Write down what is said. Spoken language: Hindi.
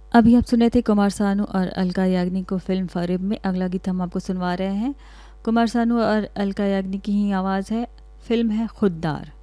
अभी आप सुने थे कुमार सानू और अलका याग्निक को फिल्म फरेब में। अगला गीत हम आपको सुनवा रहे हैं। कुमार सानू और अलका याग्निक की ही आवाज़ है। फिल्म है खुददार।